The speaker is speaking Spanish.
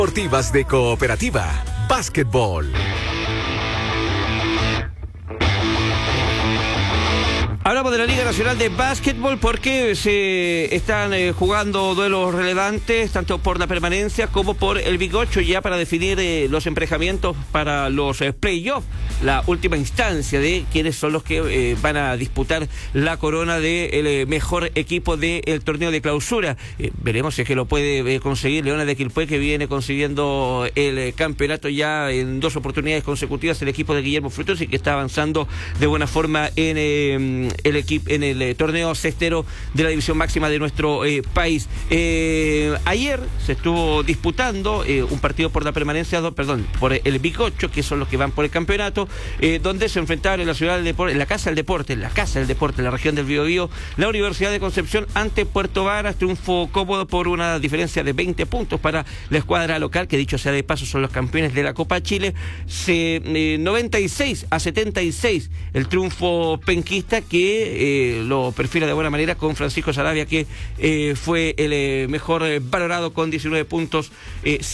Deportivas de Cooperativa. Básquetbol. Hablamos de la Liga Nacional de Básquetbol porque se están jugando duelos relevantes, tanto por la permanencia como por el Big 8, ya para definir los emparejamientos para los playoffs, la última instancia de quiénes son los que van a disputar la corona del mejor equipo del torneo de clausura. Veremos si es que lo puede conseguir Leones de Quilpué, que viene consiguiendo el campeonato ya en 2 oportunidades consecutivas, el equipo de Guillermo Frutos, y que está avanzando de buena forma en el torneo cestero de la división máxima de nuestro país. Ayer se estuvo disputando un partido por la permanencia, por el Big 8, que son los que van por el campeonato, donde se enfrentaron en la ciudad del deporte, en la casa del deporte, en la región del Biobío, la Universidad de Concepción ante Puerto Varas. Triunfo cómodo por una diferencia de 20 puntos para la escuadra local, que dicho sea de paso son los campeones de la Copa Chile. 96-76 el triunfo penquista, que lo perfila de buena manera con Francisco Saravia, que fue el mejor valorado con 19 puntos.